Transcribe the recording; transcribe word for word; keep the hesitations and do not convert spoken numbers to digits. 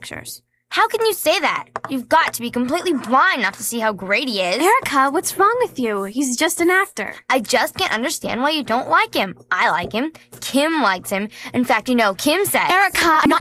pictures. How can you say that? You've got to be completely blind not to see how great he is. Erica, what's wrong with you? He's just an actor. I just can't understand why you don't like him. I like him. Kim likes him. In fact, you know, Kim said... Erica, I'm not